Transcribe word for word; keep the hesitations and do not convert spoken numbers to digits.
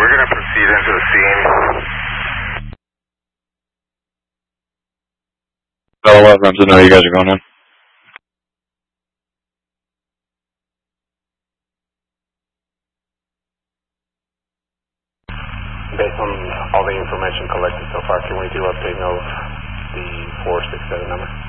we're going to proceed into the scene. Bella Reference, I know you guys are going in. Based on all the information collected so far, can we do update of the four six seven number?